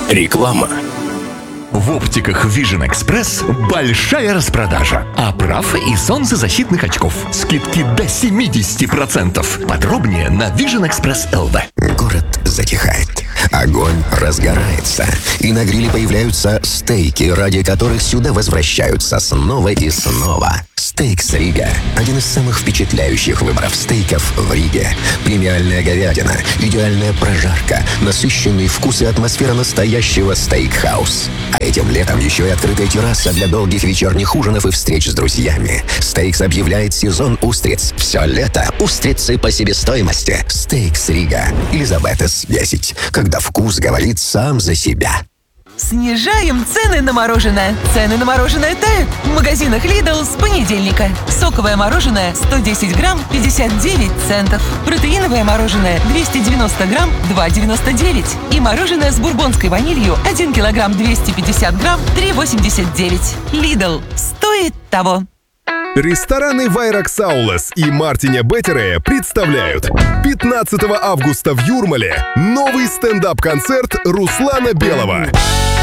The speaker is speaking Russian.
Реклама. В оптиках Vision Express большая распродажа оправ и солнцезащитных очков. Скидки до 70%. Подробнее на Vision Express LV. Город затихает. Огонь разгорается. И на гриле появляются стейки, ради которых сюда возвращаются снова и снова. Стейкс Рига – один из самых впечатляющих выборов стейков в Риге. Премиальная говядина, идеальная прожарка, насыщенный вкус и атмосфера настоящего стейкхаус. А этим летом еще и открытая терраса для долгих вечерних ужинов и встреч с друзьями. Стейкс объявляет сезон устриц. Все лето устрицы по себестоимости. Стейкс Рига. Елизаветес 10. Когда вкус говорит сам за себя. Снижаем цены на мороженое. Цены на мороженое тают в магазинах Lidl с понедельника. Соковое мороженое 110 грамм 59 центов. Протеиновое мороженое 290 грамм 2,99. И мороженое с бурбонской ванилью 1 килограмм 250 грамм 3,89. Lidl. Стоит того. Рестораны Вайракс Аулас и Мартиня Беттере представляют 15 августа в Юрмале новый стендап-концерт Руслана Белого.